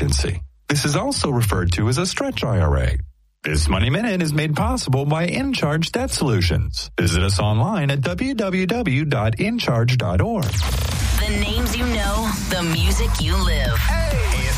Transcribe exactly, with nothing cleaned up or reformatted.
expectancy. This is also referred to as a stretch I R A. This Money Minute is made possible by InCharge Debt Solutions. Visit us online at w w w dot incharge dot org. The names you know, the music you live. Hey.